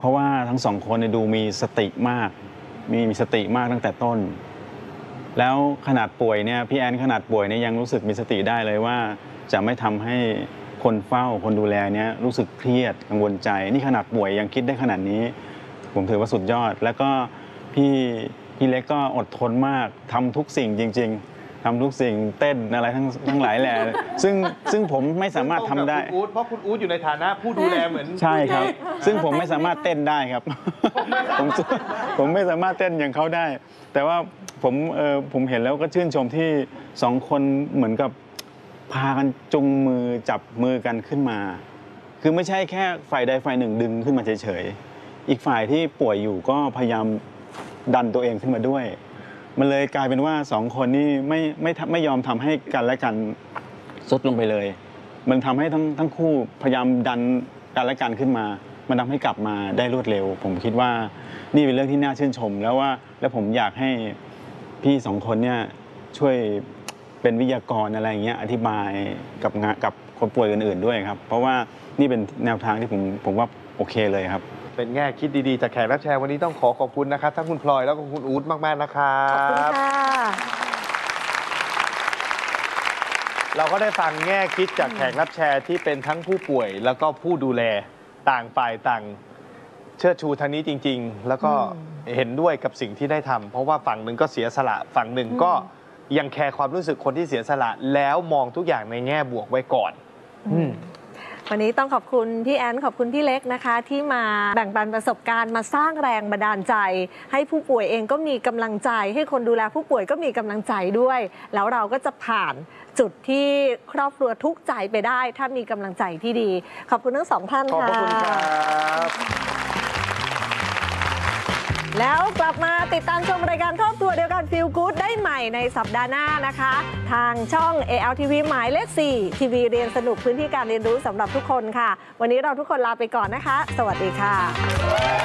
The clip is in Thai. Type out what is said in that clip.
เพราะว่าทั้งสองคนเนี่ยดูมีสติมากมีสติมากตั้งแต่ต้นแล้วขนาดป่วยเนี่ยพี่แอนขนาดป่วยเนี่ยยังรู้สึกมีสติได้เลยว่าจะไม่ทำให้คนเฝ้าคนดูแลเนี่ยรู้สึกเครียดกังวลใจนี่ขนาดป่วยยังคิดได้ขนาดนี้ผมถือว่าสุดยอดแล้วก็พี่เล็กก็อดทนมากทำทุกสิ่งจริงๆทำทุกสิ่งเต้นอะไรทั้งหลายแหละซึ่งผมไม่สามารถทำได้เพราะคุณอู๊ดอยู่ในฐานะผู้ดูแลเหมือนใช่ครับซึ่งผมไม่สามารถเต้นได้ครับผมไม่สามารถเต้นอย่างเขาได้แต่ว่าผมเห็นแล้วก็ชื่นชมที่สองคนเหมือนกับพากันจุงมือจับมือกันขึ้นมาคือไม่ใช่แค่ฝ่ายใดฝ่ายหนึ่งดึงขึ้นมาเฉยๆอีกฝ่ายที่ป่วยอยู่ก็พยายามดันตัวเองขึ้นมาด้วยมันเลยกลายเป็นว่าสองคนนี้ไม่ยอมทำให้กันและกันทรุดลงไปเลยมันทำให้ทั้งคู่พยายามดันกันและกันขึ้นมามันทำให้กลับมาได้รวดเร็วผมคิดว่านี่เป็นเรื่องที่น่าชื่นชมแล้วผมอยากให้พี่สองคนเนี่ยช่วยเป็นวิทยากรอะไรอย่างเงี้ยอธิบายกับคนป่วยอื่นๆด้วยครับเพราะว่านี่เป็นแนวทางที่ผมว่าโอเคเลยครับเป็นแง่คิดดีๆจากแขกรับเชิญวันนี้ต้องขอบคุณนะครับทั้งคุณพลอยแล้วก็คุณอู๊ดมากๆนะครับขอบคุณค่ะเราก็ได้ฟังแง่คิดจากแขกรับเชิญที่เป็นทั้งผู้ป่วยแล้วก็ผู้ดูแลต่างฝ่ายต่างเชิดชูทางนี้จริงๆแล้วก็เห็นด้วยกับสิ่งที่ได้ทำเพราะว่าฝั่งหนึ่งก็เสียสละฝั่งหนึ่งก็ยังแคร์ความรู้สึกคนที่เสียสละแล้วมองทุกอย่างในแง่บวกไว้ก่อนวันนี้ต้องขอบคุณพี่แอนขอบคุณพี่เล็กนะคะที่มาแบ่งปันประสบการณ์มาสร้างแรงบันดาลใจให้ผู้ป่วยเองก็มีกำลังใจให้คนดูแลผู้ป่วยก็มีกำลังใจด้วยแล้วเราก็จะผ่านจุดที่ครอบครัวทุกข์ใจไปได้ถ้ามีกำลังใจที่ดีขอบคุณทั้งสองท่านค่ะขอบคุณครับแล้วกลับมาติดตามชมรายการครอบครัวเดียวกัน Feel Good ได้ใหม่ในสัปดาห์หน้านะคะทางช่อง ALTV หมายเลข 4 ทีวีเรียนสนุกพื้นที่การเรียนรู้สำหรับทุกคนค่ะวันนี้เราทุกคนลาไปก่อนนะคะสวัสดีค่ะ